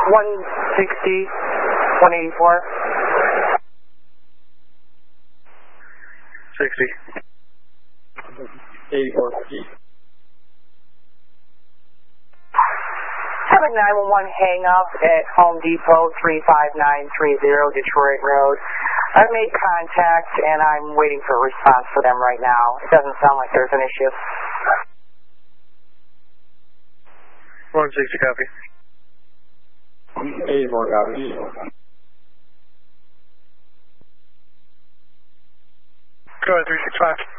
160, 184. 60. 84. Have a 911 hang up at Home Depot, 35930 Detroit Road. I've made contact and I'm waiting for a response for them right now. It doesn't sound like there's an issue. 160 copy. 84 copy. Go ahead, 365.